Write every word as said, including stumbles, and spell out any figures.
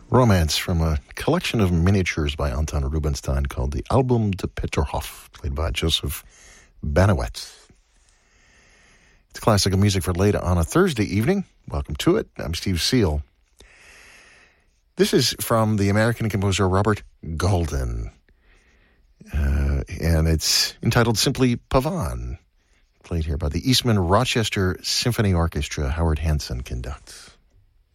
Romance from a collection of miniatures by Anton Rubinstein called the Album de Peterhof, played by Joseph Banowetz. It's classical music for late on a Thursday evening. Welcome to it. I'm Steve Seal. This is from the American composer Robert Golden, uh, and it's entitled simply Pavan, played here by the Eastman Rochester Symphony Orchestra. Howard Hanson conducts.